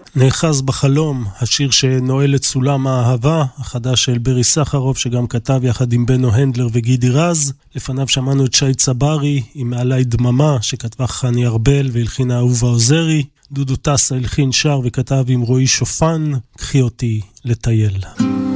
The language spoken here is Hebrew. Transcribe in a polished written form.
נאחז בחלום, השיר שנועל את סולם האהבה, החדש של ברי סחרוף שגם כתב יחד עם בנו הנדלר וגידי רז. לפניו שמענו את שי צברי עם מעלי דממה שכתבה חני ארבל והלחינה אהובה עוזרי. דודו טסה הלחין שר וכתב עם רועי שופן, קחי אותי לטייל.